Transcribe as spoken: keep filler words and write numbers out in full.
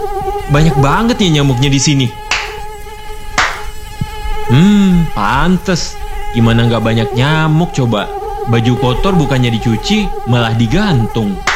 Banyak banget ya nyamuknya di sini. Hmm, pantes. Gimana nggak banyak nyamuk coba? Baju kotor bukannya dicuci, malah digantung.